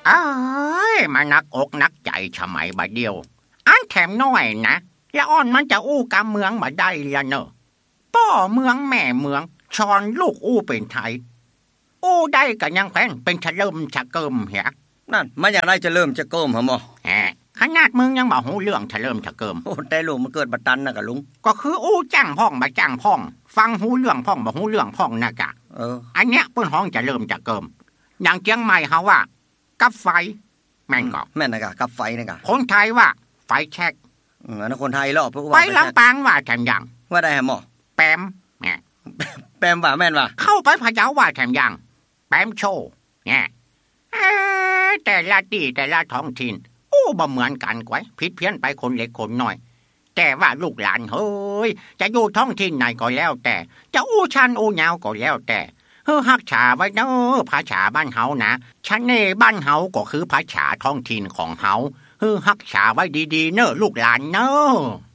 เอ้ยมานักอกนักใจชะไหมบาเดียวอันแถมน้อยนะละอ่อนมันจะอู้กำเมืองมาได้ละเนอะป้อเมืองแม่เมืองชอนลูกอู้เป็นไทยอู้ได้กันยังแพนเป็นชะเริ่มชะเกิมเหียนั่นมันอยากได้จะเริ่มจะเกิมหรอหมอขนาดมึงยังบอกหูเรื่องชะเริ่มชะเกิมโอ้แต่ลูกมันเกิดบัดตันนะกะลุงก็คืออู้จ้างพ่องมาจ้างพ่องฟังหูเรื่องพ่องบอกหูเรื่องพ่องนะกะอันเนี้ยเปิ้นห้องจะเริ่มจะเกิมอย่างเจียงใหม่เขาว่ากับไฟแม่นก็แม่นนะกะกับไฟนะกะคนไทยว่าไฟแช็กอันนั้นคนไทยหรอเพราะว่าไฟลำปางว่าแถมยังว่าได้ฮะหมอแปมแหมแปมว่าแม่นว่าเข้าไปพะเยาว่าแถมยังแปมโชว์เนี่ยแต่ละที่แต่ละท้องถิ่นบ่เหมือนกันกว่าผิดเพี้ยนไปคนเล็กคนน้อยแต่ว่าลูกหลานเฮ้ยจะอยู่ท้องถิ่นไหนก็แล้วแต่จะอู้ชันอู้ยาวก็แล้วแต่ฮักษาไว้เนอะภาษาบ้านเฮานะชันเน่บ้านเฮาก็คือภาษาท้องถิ่นของเฮาฮักษาไว้ดีๆเนอะลูกหลานเนอะ